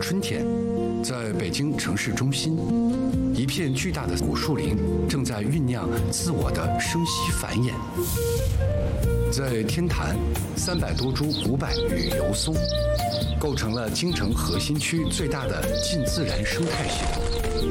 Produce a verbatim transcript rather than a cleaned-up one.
春天，在北京城市中心，一片巨大的古树林正在酝酿自我的生息繁衍。在天坛，三百多株古柏与油松，构成了京城核心区最大的近自然生态系统。